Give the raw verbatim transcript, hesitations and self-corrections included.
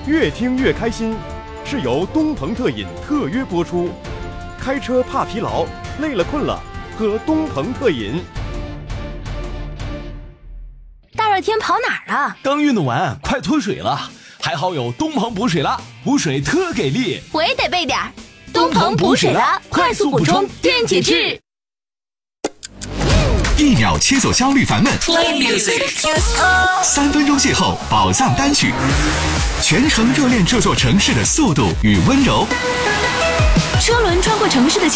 越听越开心，是由东鹏特饮特约播出。开车怕疲劳，累了困了，喝东鹏特饮。 大热天跑哪儿了？ 刚运动完，快脱水了。还好有东鹏补水了，补水特给力。 我也得备点儿。东鹏补水了，快速补充，电解质。 一秒切走焦虑烦闷， Play music， 三分钟邂逅宝藏单曲，全程热恋这座城市的速度与温柔。 车轮穿过城市的